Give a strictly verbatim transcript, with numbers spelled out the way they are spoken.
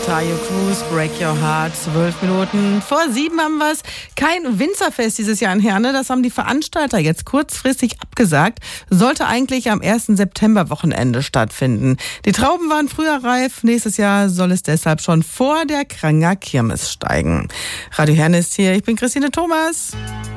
Tayo Cruz, Break Your Heart, zwölf Minuten vor sieben haben wir es. Kein Winzerfest dieses Jahr in Herne, das haben die Veranstalter jetzt kurzfristig abgesagt. Sollte eigentlich am ersten September-Wochenende stattfinden. Die Trauben waren früher reif, nächstes Jahr soll es deshalb schon vor der Kranger Kirmes steigen. Radio Herne ist hier, ich bin Christine Thomas.